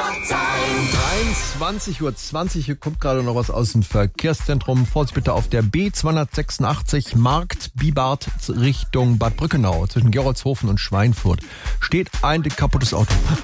23:20 Uhr, hier kommt gerade noch was aus dem Verkehrszentrum. Vorsicht bitte auf der B286 Markt-Bibart Richtung Bad Brückenau zwischen Gerolzhofen und Schweinfurt. Steht ein kaputtes Auto.